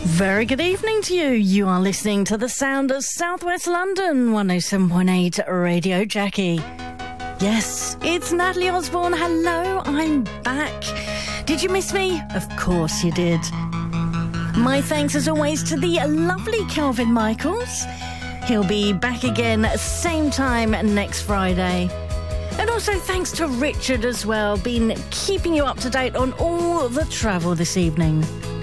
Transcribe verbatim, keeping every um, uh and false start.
Very good evening to you. You are listening to the sound of Southwest London, one oh seven point eight Radio Jackie. Yes, it's Natalie Osborne. Hello, I'm back. Did you miss me? Of course you did. My thanks as always to the lovely Kelvin Michaels. He'll be back again same time next Friday. And also thanks to Richard as well, been keeping you up to date on all the travel this evening.